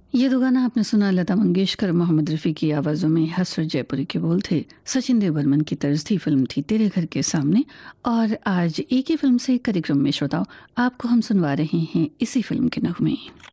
ये तो गाना आपने सुना लता मंगेशकर मोहम्मद रफ़ी की आवाज़ों में, हसरत जयपुरी के बोल थे, सचिन देव बर्मन की तर्ज थी, फिल्म थी तेरे घर के सामने। और आज एक ही फिल्म से कार्यक्रम में श्रोताओं आपको हम सुनवा रहे हैं इसी फिल्म के नगमे।